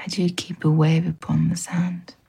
I do keep a wave upon the sand.